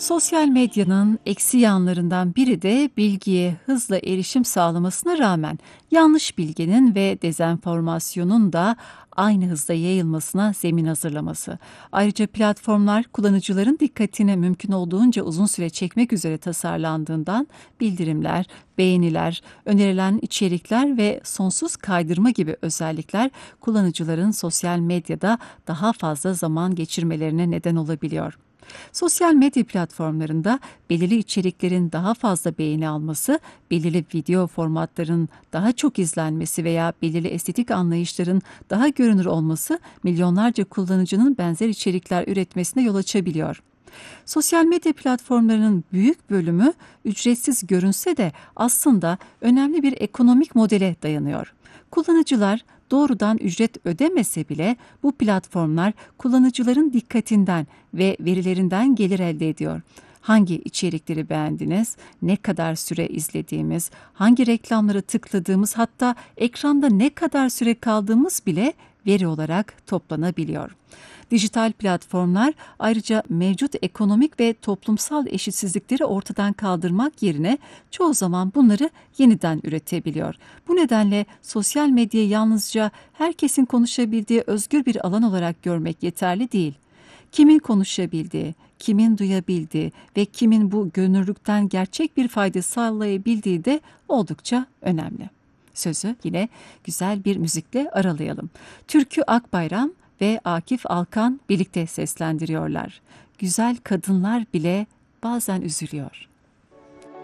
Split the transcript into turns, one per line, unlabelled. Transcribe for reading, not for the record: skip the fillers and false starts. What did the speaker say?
Sosyal medyanın eksi yanlarından biri de bilgiye hızla erişim sağlamasına rağmen yanlış bilginin ve dezenformasyonun da aynı hızda yayılmasına zemin hazırlaması. Ayrıca platformlar kullanıcıların dikkatini mümkün olduğunca uzun süre çekmek üzere tasarlandığından bildirimler, beğeniler, önerilen içerikler ve sonsuz kaydırma gibi özellikler kullanıcıların sosyal medyada daha fazla zaman geçirmelerine neden olabiliyor. Sosyal medya platformlarında belirli içeriklerin daha fazla beğeni alması, belirli video formatların daha çok izlenmesi veya belirli estetik anlayışların daha görünür olması milyonlarca kullanıcının benzer içerikler üretmesine yol açabiliyor. Sosyal medya platformlarının büyük bölümü ücretsiz görünse de aslında önemli bir ekonomik modele dayanıyor. Kullanıcılar doğrudan ücret ödemese bile bu platformlar kullanıcıların dikkatinden ve verilerinden gelir elde ediyor. Hangi içerikleri beğendiniz, ne kadar süre izlediğimiz, hangi reklamlara tıkladığımız, hatta ekranda ne kadar süre kaldığımız bile veri olarak toplanabiliyor. Dijital platformlar ayrıca mevcut ekonomik ve toplumsal eşitsizlikleri ortadan kaldırmak yerine çoğu zaman bunları yeniden üretebiliyor. Bu nedenle sosyal medyayı yalnızca herkesin konuşabildiği özgür bir alan olarak görmek yeterli değil. Kimin konuşabildiği, kimin duyabildiği ve kimin bu görünürlükten gerçek bir fayda sağlayabildiği de oldukça önemli. Sözü yine güzel bir müzikle aralayalım. Türkü Akbayram ve Akif Alkan birlikte seslendiriyorlar. Güzel kadınlar bile bazen üzülüyor.